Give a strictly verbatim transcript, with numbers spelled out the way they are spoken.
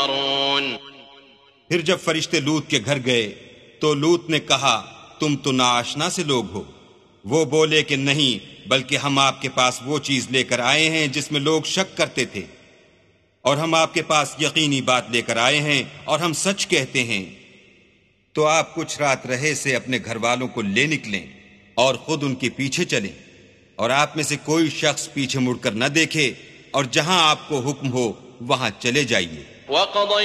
फिर जब फरिश्ते लूत के घर गए तो लूत ने कहा, तुम तो नाआशना से लोग हो। वो बोले कि नहीं, बल्कि हम आपके पास वो चीज लेकर आए हैं जिसमें लोग शक करते थे, और हम आपके पास यकीनी बात लेकर आए हैं और हम सच कहते हैं। तो आप कुछ रात रहे से अपने घर वालों को ले निकलें और खुद उनके पीछे चलें, और आप में से कोई शख्स पीछे मुड़कर न देखे, और जहां आपको हुक्म हो वहां चले जाइए।